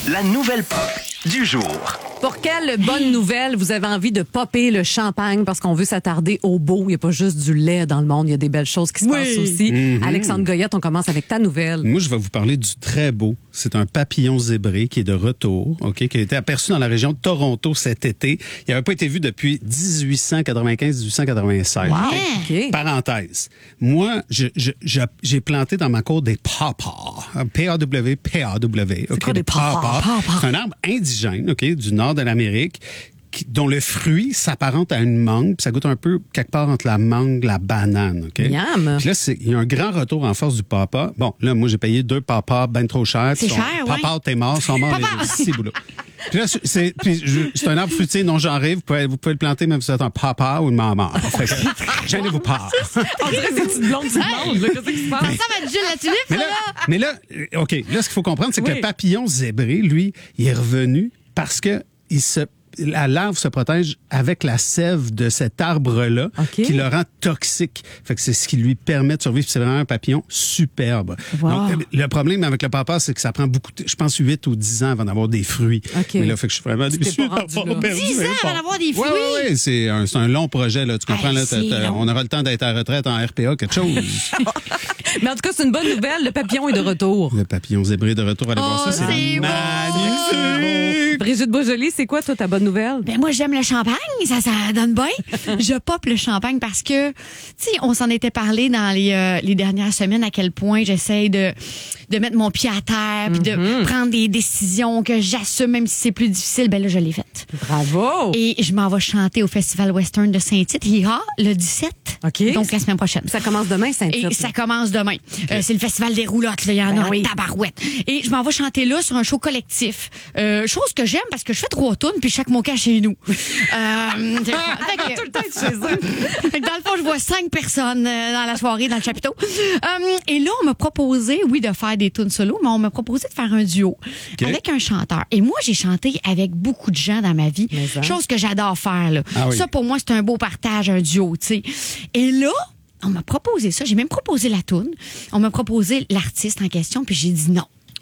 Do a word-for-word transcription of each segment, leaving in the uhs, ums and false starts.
la nouvelle pop du jour. Pour quelle bonne nouvelle vous avez envie de popper le champagne parce qu'on veut s'attarder au beau? Il n'y a pas juste du lait dans le monde, il y a des belles choses qui se Oui. passent aussi. Mm-hmm. Alexandre Goyette, on commence avec ta nouvelle. Moi, je vais vous parler du très beau. C'est un papillon zébré qui est de retour, ok, qui a été aperçu dans la région de Toronto cet été. Il n'avait pas été vu depuis dix-huit cent quatre-vingt-quinze à dix-huit cent quatre-vingt-seize. Wow. Ok? OK. Parenthèse. Moi, je, je, je- j'ai planté dans ma cour des pawpaws. P A W P A W. OK, quoi des pawpaws? Pawpaws. C'est un arbre indigène, OK, du nord de l'Amérique, qui- dont le fruit s'apparente à une mangue, puis ça goûte un peu quelque part entre la mangue et la banane, OK? Miam. Puis là, c'est- il y a un grand retour en force du papa. Bon, là, moi, j'ai payé deux papas ben trop cher. C'est Puis cher, son- ouais. Papa, t'es mort, sont morts Papa! les six boulots. Puis là, c'est, puis je- c'est un arbre fruitier non genré. Vous pouvez, vous pouvez le planter même si vous êtes un papa ou une maman. Fait que, gênez-vous pas. On dirait des petites blondes du monde. là. Qu'est-ce qui se passe? Ça va être Jules la tulipe, Mais ça, là, là? mais là, euh, OK, là, ce qu'il faut comprendre, c'est que Oui. le papillon zébré, lui, il est revenu parce que il se, la larve se protège avec la sève de cet arbre-là OK. qui le rend toxique. Fait que c'est ce qui lui permet de survivre. Puis c'est vraiment un papillon superbe. Wow. Donc, euh, le problème avec le papa, c'est que ça prend beaucoup, de, je pense, huit ou dix ans avant d'avoir des fruits. OK. Mais là, fait que je suis vraiment Tu t'es déçu pas rendu d'avoir là. perdu dix ans un avant d'avoir des fruits? Oui, oui, oui. C'est un, c'est un long projet, là. Tu comprends, Hey, là? c'est t'as- t'as- long. on aura le temps d'être à la retraite en R P A, quelque chose. Mais en tout cas, c'est une bonne nouvelle. Le papillon est de retour. Le papillon zébré de retour. Allez voir Oh, ça, c'est c'est beau. magnifique. Brigitte Beaujolais, c'est quoi, toi, ta bonne nouvelle? Ben moi, j'aime le champagne, ça, ça donne bien. Je pop le champagne parce que, tu sais, on s'en était parlé dans les, euh, les dernières semaines à quel point j'essaye de, de mettre mon pied à terre puis de prendre des décisions que j'assume, même si c'est plus difficile. Ben là, je l'ai faite. Bravo! Et je m'en vais chanter au Festival Western de Saint-Tite, Hi-ha, le dix-sept. OK. Donc, la semaine prochaine. Ça commence demain, Saint-Tite. Et ça commence demain. Euh, c'est le festival des roulottes, là. Il y en Ben a oui. un tabarouette. Et je m'en vais chanter là sur un show collectif. Euh, chose que j'aime parce que je fais trois tunes puis chaque mot cache chez nous. Euh, fait que- Tout le temps être chez eux. Fait que dans le fond, je vois cinq personnes euh, dans la soirée, dans le chapiteau. Euh, et là, on m'a proposé, oui, de faire des tunes solo, mais on m'a proposé de faire un duo avec un chanteur. Et moi, j'ai chanté avec beaucoup de gens dans ma vie. Mais ça. Chose que j'adore faire, là. Ah oui. Ça, pour moi, c'est un beau partage, un duo, tu sais. Et là, on m'a proposé ça. J'ai même proposé la toune. On m'a proposé l'artiste en question, puis j'ai dit non.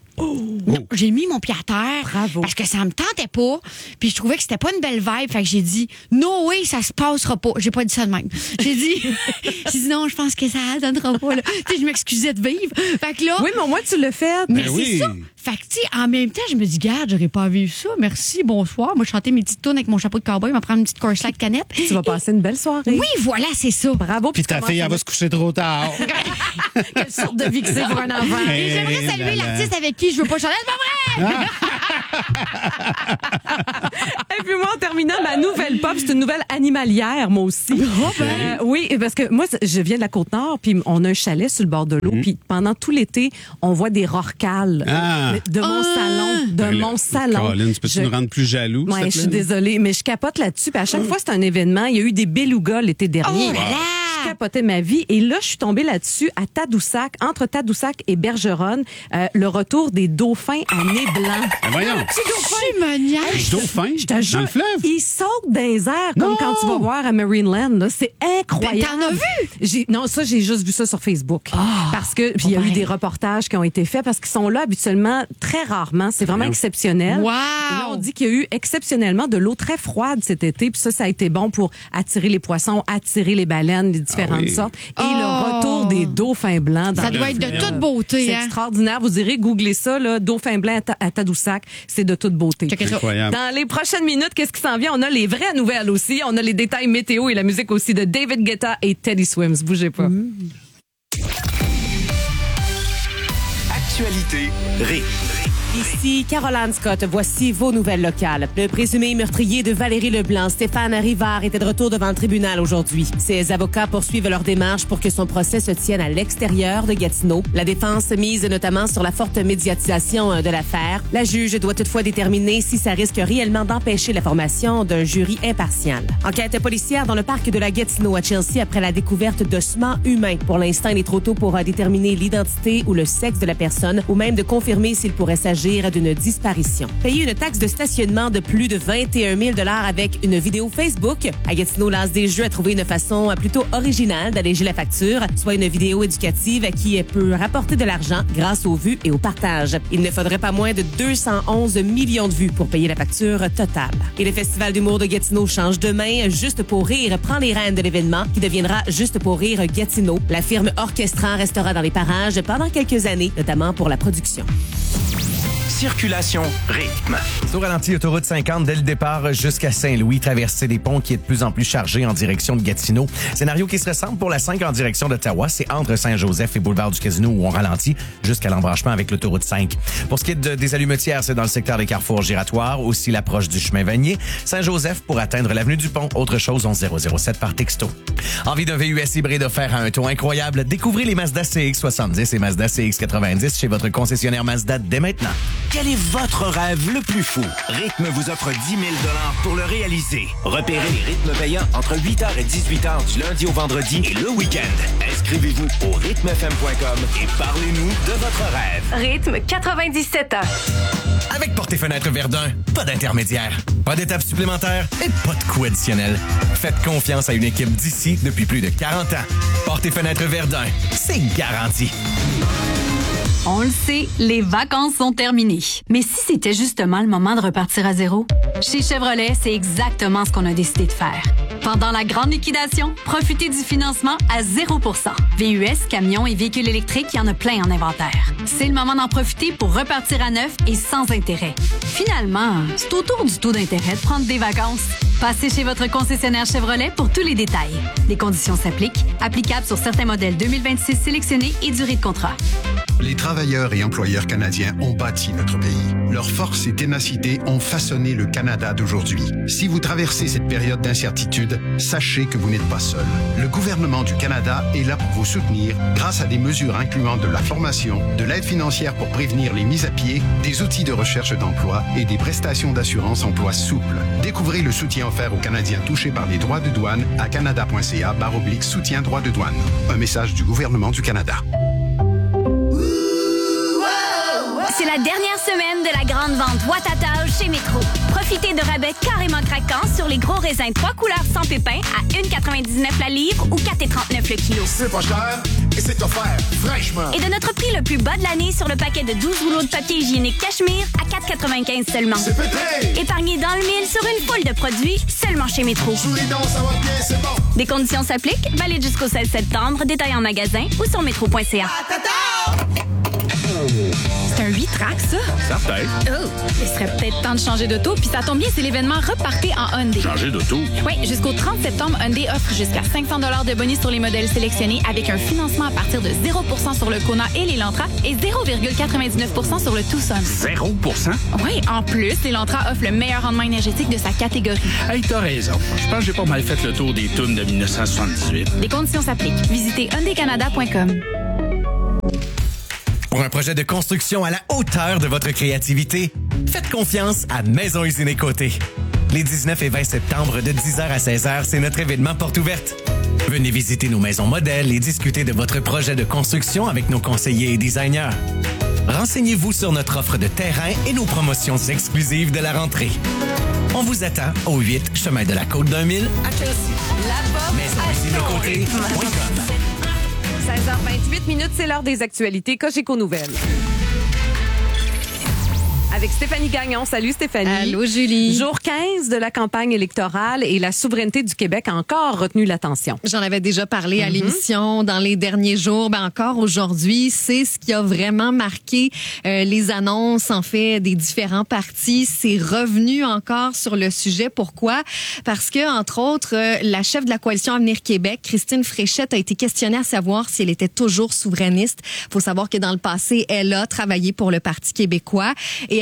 Non, j'ai mis mon pied à terre Bravo. parce que ça me tentait pas, puis je trouvais que c'était pas une belle vibe, fait que j'ai dit no way, ça se passera pas. J'ai pas dit ça de même. J'ai dit j'ai dit non, je pense que ça donnera pas là. Tu sais, je m'excusais de vivre. Fait que là Oui, mais au moins, tu l'as fait. mais Ben c'est oui. ça. Fait que, tu sais, en même temps, je me dis, garde, j'aurais pas vu ça. Merci, bonsoir. Moi, je chantais mes petites tunes avec mon chapeau de cowboy. Je vais prendre une petite course de canette. Tu vas passer une belle soirée. Oui, voilà, c'est ça. Bravo. Puis tu ta commences fille, elle va avec- se coucher trop tard. Quelle sorte de vie que c'est pour un enfant. Et j'aimerais Eh saluer là là. l'artiste avec qui je veux pas chanter. C'est pas vrai! Et puis moi, en terminant, ma nouvelle pop, c'est une nouvelle animalière, moi aussi. Euh, oui, parce que moi, je viens de la Côte-Nord, puis on a un chalet sur le bord de l'eau, puis pendant tout l'été, on voit des rorquals Ah. euh, de mon salon, de Ben là, mon salon. Colin, peux-tu Je- nous rendre plus jaloux? Ouais, s'il je te suis plaît? désolée, mais je capote là-dessus. Puis à chaque fois, c'est un événement. Il y a eu des belugas l'été dernier. Oh là là! Je capotais ma vie. Et là, je suis tombée là-dessus à Tadoussac, entre Tadoussac et Bergeronne, euh, le retour des dauphins à nez blanc. Ben voyons. Tu me niaises. Dauphin? Je te Dans jure, le fleuve? ils sautent dans les airs comme Non! quand tu vas voir à Marineland. là. C'est incroyable. Ben, t'en as vu? J'ai, non, ça, j'ai juste vu ça sur Facebook. Parce que, puis il y a eu ben. des reportages qui ont été faits parce qu'ils sont là habituellement très rarement. C'est vraiment Voyons. exceptionnel. Wow! Et là, on dit qu'il y a eu exceptionnellement de l'eau très froide cet été. Puis ça, ça a été bon pour attirer les poissons, attirer les baleines, les différentes Ah oui. sortes. Et Oh! le retour des dauphins blancs dans Ça le doit être de fleuve. toute beauté, C'est hein? extraordinaire. Vous irez googler ça, là, dauphin blanc à, Ta- à Tadoussac. C'est de toute beauté. Checkez ça. Incroyable. Dans les prochaines minutes, qu'est-ce qui s'en vient? On a les vraies nouvelles aussi. On a les détails météo et la musique aussi de David Guetta et Teddy Swims. Bougez pas. Actualité, rire. Ici Caroline Scott, voici vos nouvelles locales. Le présumé meurtrier de Valérie Leblanc, Stéphane Rivard, était de retour devant le tribunal aujourd'hui. Ses avocats poursuivent leur démarche pour que son procès se tienne à l'extérieur de Gatineau. La défense mise notamment sur la forte médiatisation de l'affaire. La juge doit toutefois déterminer si ça risque réellement d'empêcher la formation d'un jury impartial. Enquête policière dans le parc de la Gatineau à Chelsea après la découverte d'ossements humains. Pour l'instant, il est trop tôt pour déterminer l'identité ou le sexe de la personne ou même de confirmer s'il pourrait s'agir s'agir d'une disparition. Payer une taxe de stationnement de plus de vingt et un mille dollars avec une vidéo Facebook. À Gatineau, L'As des Jeux a trouvé une façon plutôt originale d'alléger la facture, soit une vidéo éducative qui peut rapporter de l'argent grâce aux vues et au partage. Il ne faudrait pas moins de deux cent onze millions de vues pour payer la facture totale. Et le Festival d'humour de Gatineau change de main. Juste pour rire prend les rênes de l'événement qui deviendra Juste pour rire Gatineau. La firme orchestrant restera dans les parages pendant quelques années, notamment pour la production. Circulation rythme. Au ralenti, autoroute cinquante dès le départ jusqu'à Saint-Louis, traversée des ponts qui est de plus en plus chargée en direction de Gatineau. Scénario qui se ressemble pour la cinq en direction d'Ottawa, c'est entre Saint-Joseph et Boulevard du Casino où on ralentit jusqu'à l'embranchement avec l'autoroute cinq. Pour ce qui est de, des allumetières, c'est dans le secteur des carrefours giratoires, aussi l'approche du chemin Vanier. Saint-Joseph pour atteindre l'avenue du Pont. Autre chose, onze zéro zéro sept par texto. Envie d'un V U S hybride offert à un taux incroyable? Découvrez les Mazda C X soixante-dix et Mazda C X quatre-vingt-dix chez votre concessionnaire Mazda dès maintenant. Quel est votre rêve le plus fou? Rythme vous offre dix mille dollars pour le réaliser. Repérez les rythmes payants entre huit heures et dix-huit heures du lundi au vendredi et le week-end. Inscrivez-vous au rythme f m point com et parlez-nous de votre rêve. Rythme quatre-vingt-dix-sept ans. Avec Portes et Fenêtres Verdun, pas d'intermédiaire, pas d'étape supplémentaire et pas de coût additionnel. Faites confiance à une équipe d'ici depuis plus de quarante ans. Portes et Fenêtres Verdun, c'est garanti. On le sait, les vacances sont terminées. Mais si c'était justement le moment de repartir à zéro? Chez Chevrolet, c'est exactement ce qu'on a décidé de faire. Pendant la grande liquidation, profitez du financement à zéro pour cent. V U S, camions et véhicules électriques, il y en a plein en inventaire. C'est le moment d'en profiter pour repartir à neuf et sans intérêt. Finalement, c'est autour du taux d'intérêt de prendre des vacances. Passez chez votre concessionnaire Chevrolet pour tous les détails. Les conditions s'appliquent. Applicables sur certains modèles deux mille vingt-six sélectionnés et durée de contrat. Les travailleurs et employeurs canadiens ont bâti notre pays. Leur force et ténacité ont façonné le Canada d'aujourd'hui. Si vous traversez cette période d'incertitude, sachez que vous n'êtes pas seul. Le gouvernement du Canada est là pour vous soutenir grâce à des mesures incluant de la formation, de l'aide financière pour prévenir les mises à pied, des outils de recherche d'emploi et des prestations d'assurance emploi souples. Découvrez le soutien offert aux Canadiens touchés par les droits de douane à canada.ca barre oblique soutien droits de douane. Un message du gouvernement du Canada. C'est la dernière semaine de la grande vente Watatao chez Métro. Profitez de rabais carrément craquants sur les gros raisins trois couleurs sans pépins à un virgule quatre-vingt-dix-neuf la livre ou quatre virgule trente-neuf le kilo. C'est pas cher et c'est offert fraîchement. Et de notre prix le plus bas de l'année sur le paquet de douze rouleaux de papier hygiénique Cachemire à quatre quatre-vingt-quinze seulement. C'est pété! Épargnez dans le mille sur une foule de produits seulement chez Métro. Souris donc, ça va bien, c'est bon. Des conditions s'appliquent, valide jusqu'au seize septembre, détail en magasin ou sur métro point c a. C'est un huit tracks, ça? Certain. Oh, il serait peut-être temps de changer d'auto, puis ça tombe bien, c'est l'événement Repartez en Hyundai. Changer d'auto? Oui, jusqu'au trente septembre, Hyundai offre jusqu'à cinq cents dollars de bonus sur les modèles sélectionnés avec un financement à partir de zéro pour cent sur le Kona et l'Elantra et zéro virgule quatre-vingt-dix-neuf pour cent sur le Tucson. zéro pour cent? Oui, en plus, l'Elantra offre le meilleur rendement énergétique de sa catégorie. Hey, t'as raison. Je pense que j'ai pas mal fait le tour des tunes de dix-neuf cent soixante-dix-huit. Les conditions s'appliquent. Visitez hyundai canada point com. Pour un projet de construction à la hauteur de votre créativité, faites confiance à Maison Usine Côté. Les dix-neuf et vingt septembre de dix heures à seize heures, c'est notre événement porte ouverte. Venez visiter nos maisons modèles et discuter de votre projet de construction avec nos conseillers et designers. Renseignez-vous sur notre offre de terrain et nos promotions exclusives de la rentrée. On vous attend au huit chemin de la Côte d'un Mille à Chelsea. Maison Usine Côté point com. seize heures vingt-huit minutes, c'est l'heure des actualités. Cogeco Nouvelles. Avec Stéphanie Gagnon. Salut Stéphanie. Allô Julie. Jour quinze de la campagne électorale et la souveraineté du Québec a encore retenu l'attention. J'en avais déjà parlé à mm-hmm. l'émission dans les derniers jours. Ben encore aujourd'hui, c'est ce qui a vraiment marqué euh, les annonces en fait des différents partis. C'est revenu encore sur le sujet. Pourquoi? Parce que entre autres, euh, la chef de la coalition Avenir Québec, Christine Fréchette, a été questionnée à savoir si elle était toujours souverainiste. Faut savoir que dans le passé, elle a travaillé pour le Parti québécois et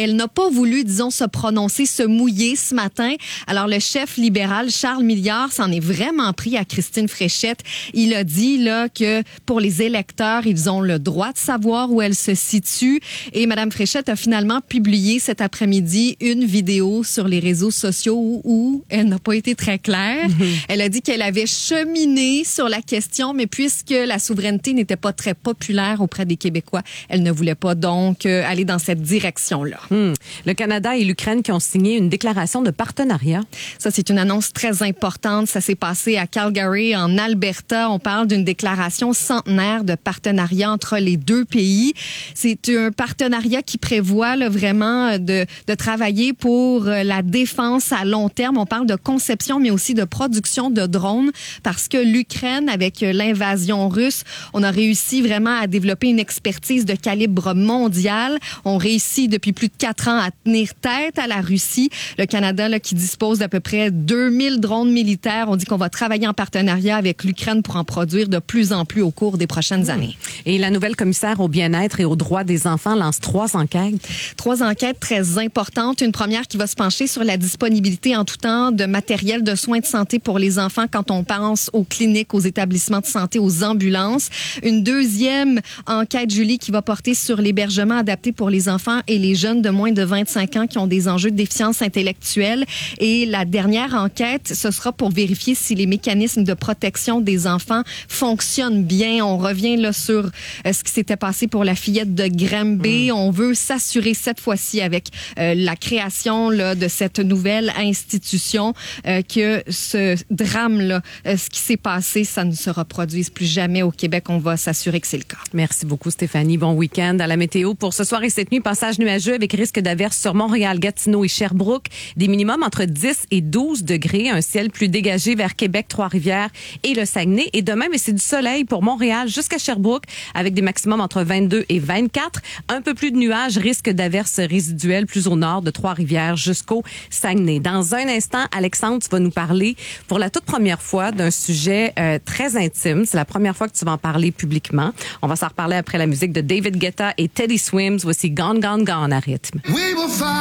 elle n'a pas voulu, disons, se prononcer, se mouiller ce matin. Alors, le chef libéral, Charles Milliard, s'en est vraiment pris à Christine Fréchette. Il a dit là que pour les électeurs, ils ont le droit de savoir où elle se situe. Et Mme Fréchette a finalement publié cet après-midi une vidéo sur les réseaux sociaux où, où elle n'a pas été très claire. Mm-hmm. Elle a dit qu'elle avait cheminé sur la question, mais puisque la souveraineté n'était pas très populaire auprès des Québécois, elle ne voulait pas donc euh, aller dans cette direction-là. Hum. Le Canada et l'Ukraine qui ont signé une déclaration de partenariat. Ça, c'est une annonce très importante. Ça s'est passé à Calgary, en Alberta. On parle d'une déclaration centenaire de partenariat entre les deux pays. C'est un partenariat qui prévoit là, vraiment de, de travailler pour la défense à long terme. On parle de conception, mais aussi de production de drones, parce que l'Ukraine, avec l'invasion russe, on a réussi vraiment à développer une expertise de calibre mondial. On réussit depuis plus de quatre ans à tenir tête à la Russie. Le Canada, là, qui dispose d'à peu près deux mille drones militaires. On dit qu'on va travailler en partenariat avec l'Ukraine pour en produire de plus en plus au cours des prochaines années. Et la nouvelle commissaire au bien-être et aux droits des enfants lance trois enquêtes. Trois enquêtes très importantes. Une première qui va se pencher sur la disponibilité en tout temps de matériel de soins de santé pour les enfants quand on pense aux cliniques, aux établissements de santé, aux ambulances. Une deuxième enquête, Julie, qui va porter sur l'hébergement adapté pour les enfants et les jeunes de moins de vingt-cinq ans qui ont des enjeux de déficience intellectuelle. Et la dernière enquête, ce sera pour vérifier si les mécanismes de protection des enfants fonctionnent bien. On revient là sur euh, ce qui s'était passé pour la fillette de Granby. Mm. On veut s'assurer cette fois-ci avec euh, la création là, de cette nouvelle institution euh, que ce drame-là, euh, ce qui s'est passé, ça ne se reproduise plus jamais au Québec. On va s'assurer que c'est le cas. Merci beaucoup, Stéphanie. Bon week-end. À la météo pour ce soir et cette nuit, passage nuageux avec risque d'averse sur Montréal, Gatineau et Sherbrooke. Des minimums entre dix et douze degrés. Un ciel plus dégagé vers Québec, Trois-Rivières et le Saguenay. Et demain, mais c'est du soleil pour Montréal jusqu'à Sherbrooke avec des maximums entre vingt-deux et vingt-quatre. Un peu plus de nuages, risque d'averse résiduelle plus au nord de Trois-Rivières jusqu'au Saguenay. Dans un instant, Alexandre, tu vas nous parler pour la toute première fois d'un sujet euh, très intime. C'est la première fois que tu vas en parler publiquement. On va s'en reparler après la musique de David Guetta et Teddy Swims. Voici Gone, Gone, Gone à rythme. We will find